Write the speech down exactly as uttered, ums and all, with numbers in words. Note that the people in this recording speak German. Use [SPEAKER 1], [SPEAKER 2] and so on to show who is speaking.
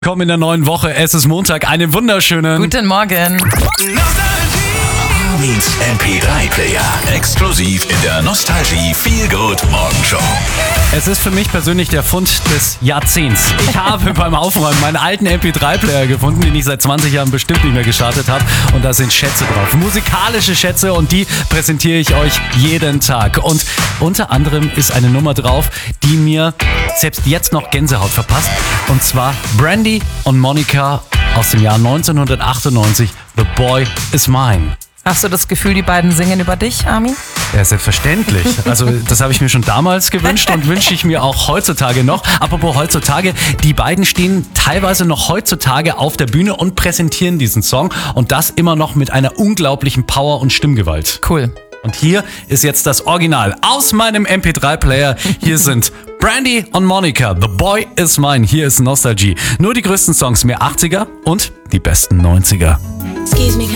[SPEAKER 1] Willkommen in der neuen Woche. Es ist Montag. Einen wunderschönen
[SPEAKER 2] Guten Morgen.
[SPEAKER 3] Armin's M P drei Player. Exklusiv in der Nostalgie Feel Good Morgenshow.
[SPEAKER 1] Es ist für mich persönlich der Fund des Jahrzehnts. Ich habe beim Aufräumen meinen alten M P drei Player gefunden, den ich seit zwanzig Jahren bestimmt nicht mehr gestartet habe. Und da sind Schätze drauf. Musikalische Schätze, und die präsentiere ich euch jeden Tag. Und unter anderem ist eine Nummer drauf, die mir selbst jetzt noch Gänsehaut verpasst. Und zwar Brandy und Monica aus dem Jahr neunzehnhundertachtundneunzig. The Boy Is Mine.
[SPEAKER 2] Hast du das Gefühl, die beiden singen über dich, Armin?
[SPEAKER 1] Ja, selbstverständlich. Also das habe ich mir schon damals gewünscht und wünsche ich mir auch heutzutage noch. Apropos heutzutage, die beiden stehen teilweise noch heutzutage auf der Bühne und präsentieren diesen Song. Und das immer noch mit einer unglaublichen Power und Stimmgewalt.
[SPEAKER 2] Cool.
[SPEAKER 1] Und hier ist jetzt das Original aus meinem M P drei Player. Hier sind Brandy und Monica, The Boy Is Mine. Hier ist Nostalgie. Nur die größten Songs, mehr achtziger und die besten neunziger.
[SPEAKER 4] Excuse me.